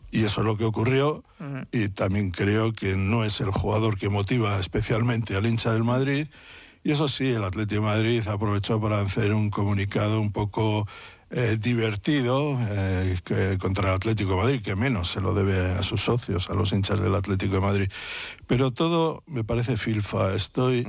Y eso es lo que ocurrió, y también creo que no es el jugador que motiva especialmente al hincha del Madrid. Y eso sí, el Atlético de Madrid aprovechó para hacer un comunicado un poco divertido contra el Atlético de Madrid, que menos se lo debe a sus socios, a los hinchas del Atlético de Madrid. Pero todo me parece filfa. Estoy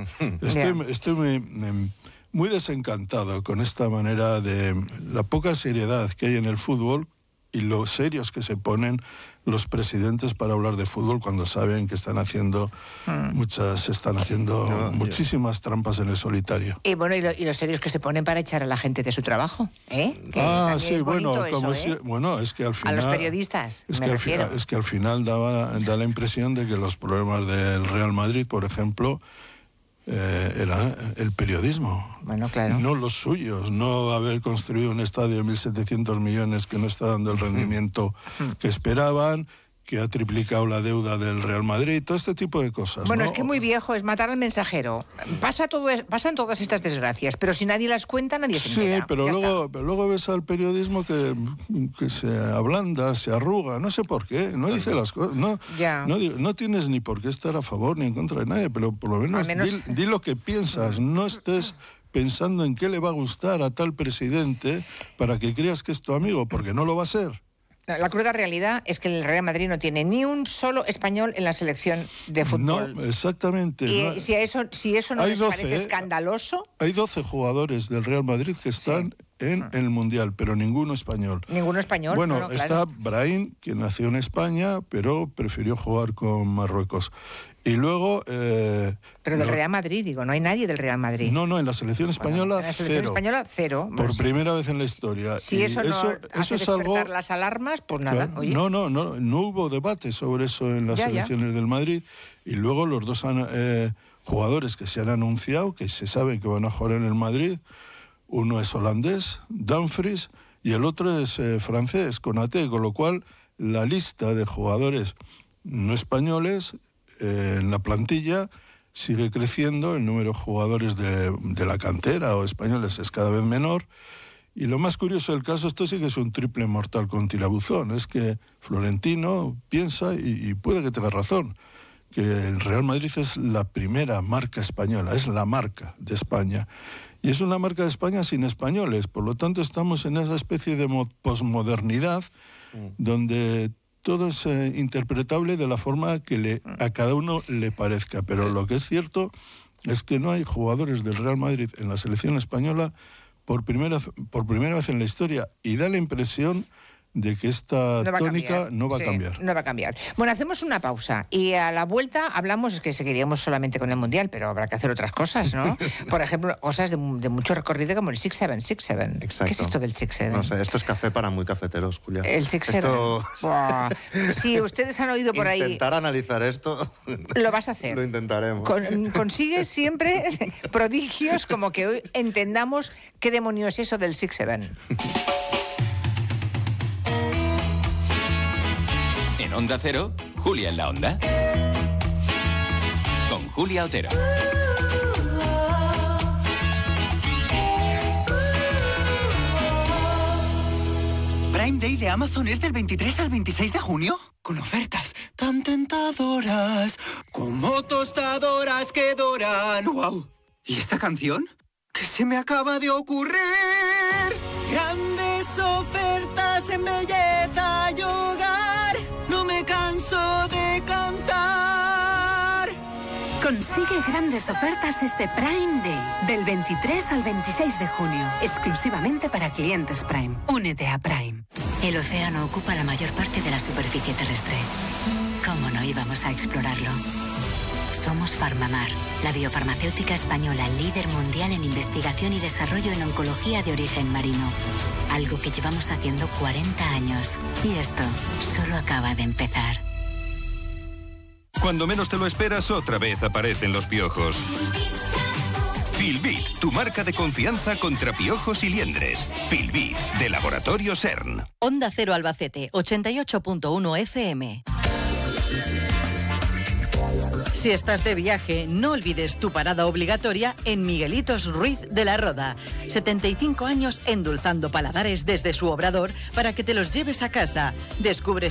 muy desencantado con esta manera de la poca seriedad que hay en el fútbol y lo serios que se ponen los presidentes para hablar de fútbol cuando saben que están haciendo muchísimas trampas en el solitario. Y bueno, y los serios que se ponen para echar a la gente de su trabajo, ¿eh? Sí, bueno, es que al final... A los periodistas, es que al final da la impresión de que los problemas del Real Madrid, por ejemplo, era el periodismo. Bueno, claro. No los suyos, no haber construido un estadio de 1.700 millones que no está dando el rendimiento que esperaban, que ha triplicado la deuda del Real Madrid, todo este tipo de cosas. Bueno, ¿no? es que muy viejo es matar al mensajero. Pasan todas estas desgracias, pero si nadie las cuenta, nadie se entera. Sí, pero luego ves al periodismo que se ablanda, se arruga, no sé por qué, no dice las cosas, no tienes ni por qué estar a favor ni en contra de nadie, pero por lo menos di lo que piensas, no estés pensando en qué le va a gustar a tal presidente para que creas que es tu amigo, porque no lo va a ser. La cruda realidad es que el Real Madrid no tiene ni un solo español en la selección de fútbol. No, exactamente. Y si eso no les parece escandaloso... Hay 12 jugadores del Real Madrid que están en el Mundial, pero ninguno español. Ninguno español. Bueno, está Brahim, que nació en España, pero prefirió jugar con Marruecos. Y luego... pero del Real Madrid, digo, no hay nadie del Real Madrid. No, en la selección española, en la selección española, cero. Por primera vez en la historia. Si eso hace despertar las alarmas, pues nada. Claro, oye. No hubo debate sobre eso en las selecciones del Madrid. Y luego los dos jugadores que se han anunciado, que se saben que van a jugar en el Madrid, uno es holandés, Dumfries, y el otro es francés, Konaté, con lo cual la lista de jugadores no españoles en la plantilla sigue creciendo, el número de jugadores de la cantera o españoles es cada vez menor, y lo más curioso del caso, esto sí que es un triple mortal con tirabuzón, es que Florentino piensa, y puede que tenga razón, que el Real Madrid es la primera marca española, es la marca de España, y es una marca de España sin españoles, por lo tanto estamos en esa especie de posmodernidad donde todo es interpretable de la forma que a cada uno le parezca, pero lo que es cierto es que no hay jugadores del Real Madrid en la selección española por primera vez en la historia, y da la impresión de que esta tónica no va a cambiar. No va a cambiar. Bueno, hacemos una pausa y a la vuelta hablamos, es que seguiríamos solamente con el Mundial, pero habrá que hacer otras cosas, ¿no? Por ejemplo, cosas de mucho recorrido como el 6-7. Exacto. ¿Qué es esto del 6-7? No sé, esto es café para muy cafeteros, Julia. El 6-7. Si ustedes han oído por ahí... Intentar analizar esto... Lo vas a hacer. Lo intentaremos. Consigues siempre prodigios como que hoy entendamos qué demonios es eso del 6-7. En Onda Cero, Julia en la Onda. Con Julia Otero. Prime Day de Amazon es del 23 al 26 de junio. Con ofertas tan tentadoras como tostadoras que doran. ¡Wow! ¿Y esta canción? ¿Qué se me acaba de ocurrir? Grandes ofertas en belleza y hogar. No me canso de cantar. Consigue grandes ofertas este Prime Day, del 23 al 26 de junio, exclusivamente para clientes Prime. Únete a Prime. El océano ocupa la mayor parte de la superficie terrestre. ¿Cómo no íbamos a explorarlo? Somos Farmamar, la biofarmacéutica española líder mundial en investigación y desarrollo en oncología de origen marino. Algo que llevamos haciendo 40 años. Y esto solo acaba de empezar. Cuando menos te lo esperas, otra vez aparecen los piojos. Filbit, tu marca de confianza contra piojos y liendres. Filbit, de Laboratorio CERN. Onda Cero Albacete, 88.1 FM. Si estás de viaje, no olvides tu parada obligatoria en Miguelitos Ruiz de la Roda. 75 años endulzando paladares desde su obrador para que te los lleves a casa. Descubre